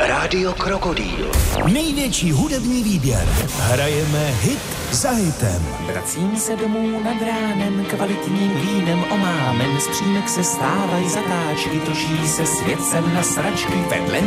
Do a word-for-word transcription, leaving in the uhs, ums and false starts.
Rádio Krokodýl. Největší hudební výběr. Hrajeme hit za hitem. Vracím se domů nad ránem, kvalitním vínem omámen. Z přímek se stávají zatáčky, točí se svět sem na sračky. Vedle